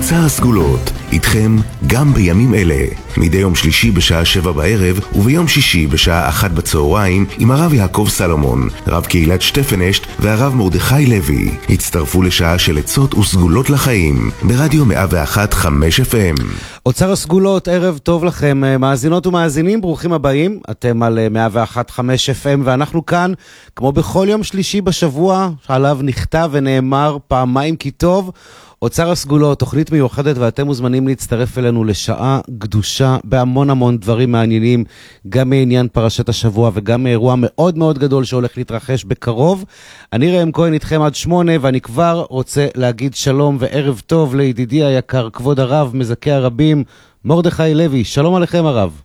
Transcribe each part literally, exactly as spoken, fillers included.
אוצר הסגולות, איתכם גם בימים אלה. מדי יום שלישי בשעה שבע בערב וביום שישי בשעה אחת בצהריים עם הרב יעקב סלומון, רב קהילת שטפנשט והרב מרדכי לוי. הצטרפו לשעה של עצות וסגולות לחיים ברדיו מאה ואחת נקודה חמש אף אם. אוצר הסגולות, ערב טוב לכם מאזינות ומאזינים, ברוכים הבאים. אתם על מאה ואחת נקודה חמש אף אם ואנחנו כאן כמו בכל יום שלישי בשבוע שעליו נכתב ונאמר פעמיים כי טוב. אוצר הסגולות, תוכנית מיוחדת, ואתם מוזמנים להצטרף אלינו לשעה קדושה בהמון המון דברים מעניינים, גם מעניין פרשת השבוע וגם מאירוע מאוד מאוד גדול שהולך להתרחש בקרוב. אני ראם כהן איתכם עד שמונה, ואני כבר רוצה להגיד שלום וערב טוב לידידי היקר, כבוד הרב, מזכה הרבים, מרדכי לוי. שלום עליכם הרב.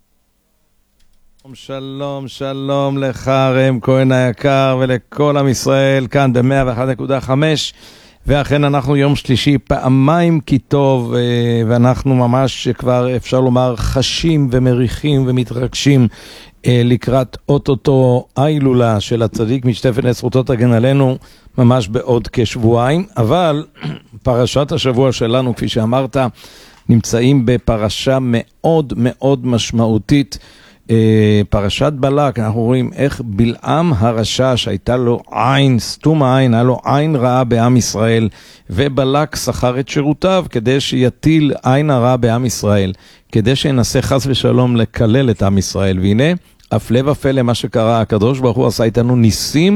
שלום, שלום לך ראם כהן היקר ולכל עם ישראל כאן ב-מאה ואחת נקודה חמש. ואכן אנחנו יום שלישי פעמיים כי טוב, ואנחנו ממש כבר אפשר לומר חשים ומריחים ומתרגשים לקראת אוטוטו ההילולה של הצדיק משטפן זכותו תגן עלינו ממש בעוד כשבועיים. אבל פרשת השבוע שלנו, כפי שאמרת, נמצאים בפרשה מאוד מאוד משמעותית, פרשת בלק. אנחנו רואים איך בלעם הרשע שהייתה לו עין, סתום העין, היה לו עין רעה בעם ישראל, ובלק שכר את שירותיו כדי שיטיל עין הרעה בעם ישראל, כדי שינסה חס ושלום לקלל את עם ישראל. והנה, הפלא ופלא מה שקרה, הקדוש ברוך הוא עשה איתנו ניסים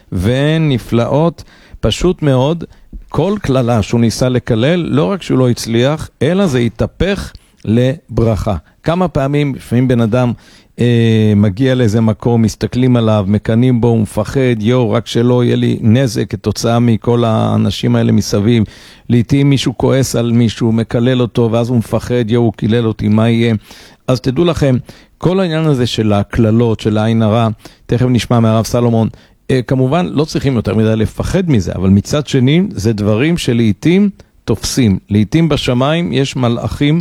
ונפלאות, פשוט מאוד. כל כללה שהוא ניסה לקלל, לא רק שהוא לא הצליח, אלא זה יתהפך לברכה. כמה פעמים, לפעמים בן אדם אה, מגיע לאיזה מקום, מסתכלים עליו, מקנים בו, הוא מפחד, יו, רק שלא יהיה לי נזק כתוצאה מכל האנשים האלה מסביב. לעתים מישהו כועס על מישהו, מקלל אותו, ואז הוא מפחד, יו, הוא קילל אותי, מה יהיה? אז תדעו לכם, כל העניין הזה של הכללות, של העין הרע, תכף נשמע מהרב סלומון, אה, כמובן לא צריכים יותר מדי לפחד מזה, אבל מצד שני, זה דברים שלעתים תופסים. לעתים בשמיים יש מלאכים,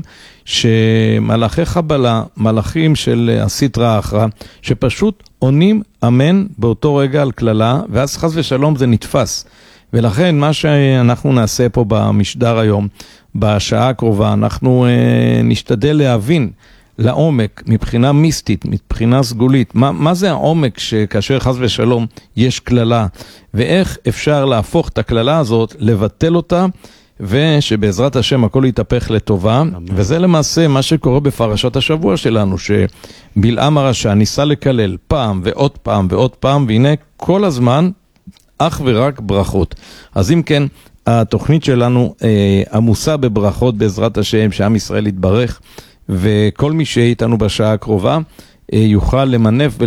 שמלאכי חבלה, מלאכים של הסטרא אחרא, שפשוט עונים אמן באותו רגע על כללה, ואז חס ושלום זה נתפס. ולכן מה שאנחנו נעשה פה במשדר היום, בשעה הקרובה, אנחנו אה, נשתדל להבין לעומק, מבחינה מיסטית, מבחינה סגולית, מה, מה זה העומק שכאשר חס ושלום יש כללה, ואיך אפשר להפוך את הכללה הזאת, לבטל אותה, ושבעזרת השם הכל יתהפך לטובה. אמן. וזה למעשה מה שקורה בפרשת השבוע שלנו, שבלעם הרשע ניסה לקלל פעם ועוד פעם ועוד פעם, והנה כל הזמן אך ורק ברכות. אז אם כן, התוכנית שלנו אה, עמוסה בברכות בעזרת השם, שעם ישראל יתברך, וכל מי שאיתנו בשעה הקרובה אה, יוכל למנף